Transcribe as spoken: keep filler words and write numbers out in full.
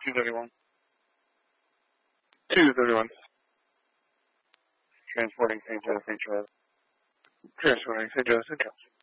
two thirty-one. two thirty-one. Transporting Saint Joseph, Saint Charles. Transporting Saint Joseph, Saint Charles.